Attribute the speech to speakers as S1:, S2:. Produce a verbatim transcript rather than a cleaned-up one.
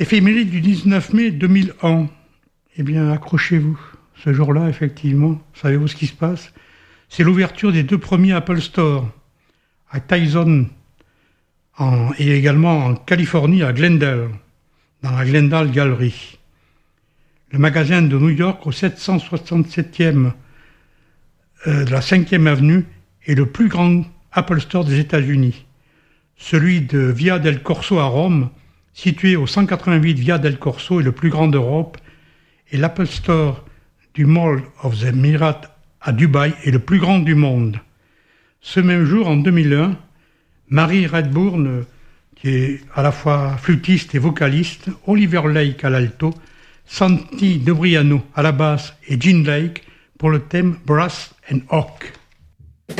S1: Éphéméride du dix-neuf mai deux mille un. Eh bien, accrochez-vous. Ce jour-là, effectivement, savez-vous ce qui se passe? C'est l'ouverture des deux premiers Apple Store à Tyson en, et également en Californie à Glendale, dans la Glendale Gallery. Le magasin de New York au sept cent soixante-septième euh, de la cinquième avenue est le plus grand Apple Store des États-Unis. Celui de Via del Corso à Rome, situé au cent quatre-vingt-huit Via del Corso, est le plus grand d'Europe, et l'Apple Store du Mall of the Emirates à Dubaï est le plus grand du monde. Ce même jour, en deux mille un, Marie Redbourn, qui est à la fois flûtiste et vocaliste, Oliver Lake à l'alto, Santi Debriano à la basse et Gene Lake pour le thème Brass and Hawk.